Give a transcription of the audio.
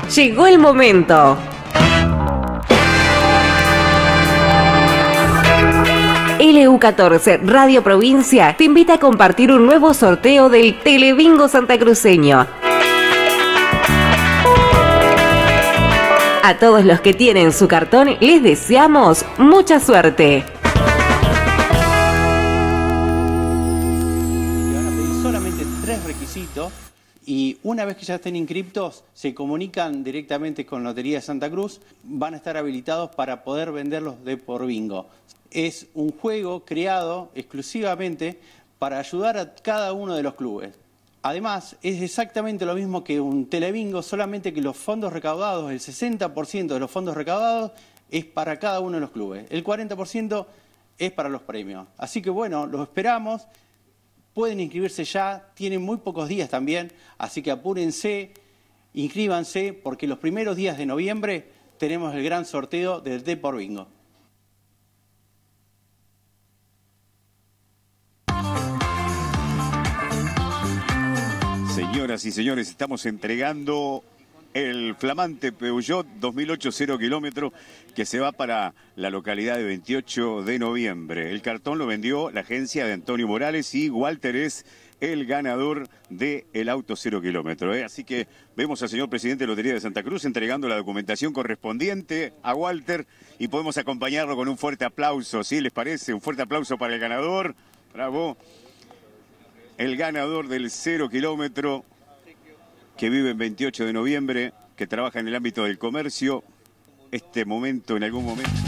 Llegó el momento. LU14 Radio Provincia te invita a compartir un nuevo sorteo del Telebingo santacruceño. A todos los que tienen su cartón les deseamos mucha suerte. Van a pedir solamente 3 requisitos y una vez que ya estén inscriptos se comunican directamente con Lotería de Santa Cruz, van a estar habilitados para poder venderlos de por bingo. Es un juego creado exclusivamente para ayudar a cada uno de los clubes. Además, es exactamente lo mismo que un telebingo, solamente que los fondos recaudados, el 60% de los fondos recaudados es para cada uno de los clubes. El 40% es para los premios. Así que bueno, los esperamos. Pueden inscribirse ya, tienen muy pocos días también, así que apúrense, inscríbanse, porque los primeros días de noviembre tenemos el gran sorteo del D por Bingo. Señoras y señores, estamos entregando el flamante Peugeot 2008 0 kilómetro que se va para la localidad de 28 de noviembre. El cartón lo vendió la agencia de Antonio Morales y Walter es el ganador del auto 0 kilómetro. Así que vemos al señor presidente de Lotería de Santa Cruz entregando la documentación correspondiente a Walter y podemos acompañarlo con un fuerte aplauso, ¿sí les parece? Un fuerte aplauso para el ganador. Bravo. El ganador del 0 kilómetro, que vive en 28 de noviembre, que trabaja en el ámbito del comercio, este momento, en algún momento...